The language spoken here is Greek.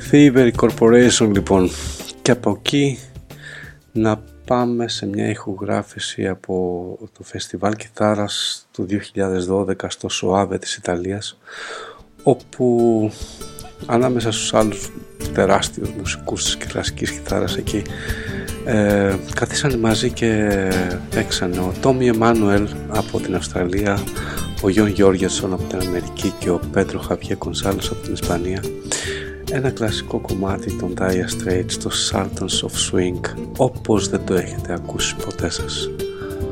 Thievery Corporation λοιπόν, και από εκεί να πάμε σε μια ηχογράφηση από το φεστιβάλ κιθάρας του 2012 στο Σοάβε της Ιταλίας, όπου ανάμεσα στους άλλους τεράστιους μουσικούς της κλασικής κιθάρας εκεί καθίσανε μαζί και παίξανε ο Τόμι Εμάνουελ από την Αυστραλία, ο Γιον Γιώργιασον από την Αμερική και ο Πέτρο Χαβιέ Κονσάλος από την Ισπανία, ένα κλασικό κομμάτι των Dire Straits, το Sultans of Swing, όπως δεν το έχετε ακούσει ποτέ σας.